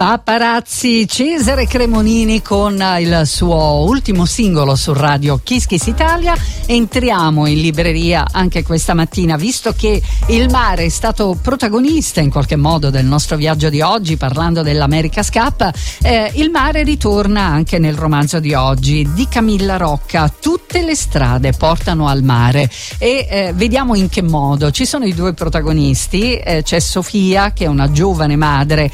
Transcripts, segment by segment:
Paparazzi, Cesare Cremonini con il suo ultimo singolo su Radio Kiss Kiss Italia. Entriamo in libreria anche questa mattina, visto che il mare è stato protagonista in qualche modo del nostro viaggio di oggi, parlando dell'America's Cup. Il mare ritorna anche nel romanzo di oggi di Camilla Rocca. Tutte le strade portano al mare, e vediamo in che modo. Ci sono i due protagonisti, c'è Sofia che è una giovane madre,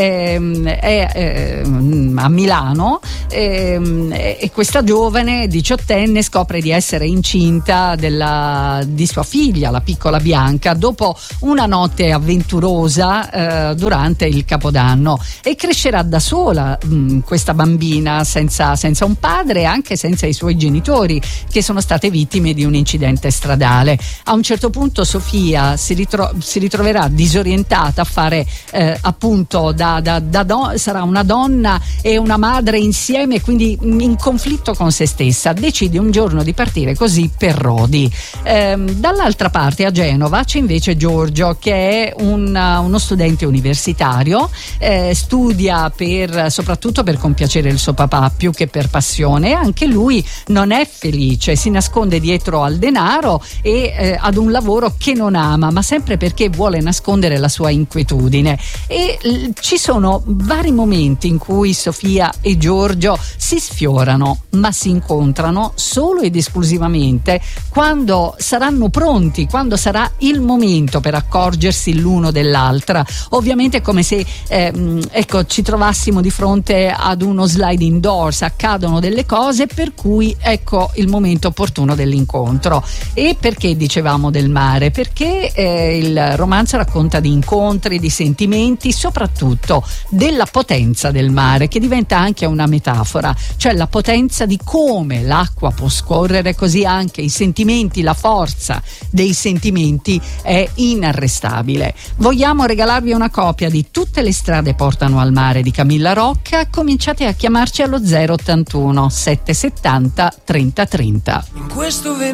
è a Milano, e questa giovane diciottenne scopre di essere incinta di sua figlia, la piccola Bianca, dopo una notte avventurosa durante il Capodanno, e crescerà da sola questa bambina senza un padre e anche senza i suoi genitori, che sono state vittime di un incidente stradale. A un certo punto Sofia si ritroverà disorientata a fare appunto sarà una donna e una madre insieme, quindi in conflitto con se stessa. Decide un giorno di partire così per Rodi. Dall'altra parte, a Genova, c'è invece Giorgio, che è uno studente universitario, studia soprattutto per compiacere il suo papà più che per passione, e anche lui non è felice, si nasconde dietro al denaro e ad un lavoro che non ama, ma sempre perché vuole nascondere la sua inquietudine. E ci sono vari momenti in cui Sofia e Giorgio si sfiorano, ma si incontrano solo ed esclusivamente quando saranno pronti, quando sarà il momento per accorgersi l'uno dell'altra. Ovviamente è come se ci trovassimo di fronte ad uno sliding doors, accadono delle cose per cui ecco il momento opportuno dell'incontro. E perché dicevamo del mare? Perché il romanzo racconta di incontri, di sentimenti, soprattutto della potenza del mare, che diventa anche una metafora, cioè la potenza di come l'acqua può scorrere, così anche i sentimenti, la forza dei sentimenti è inarrestabile. Vogliamo regalarvi una copia di Tutte le strade portano al mare di Camilla Rocca. Cominciate a chiamarci allo 081 770 3030. In questo